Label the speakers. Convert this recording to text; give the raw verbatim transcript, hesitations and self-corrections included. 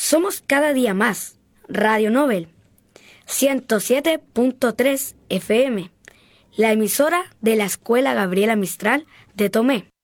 Speaker 1: Somos cada día más. Radio Nobel. ciento siete punto tres F M. La emisora de la Escuela Gabriela Mistral de Tomé.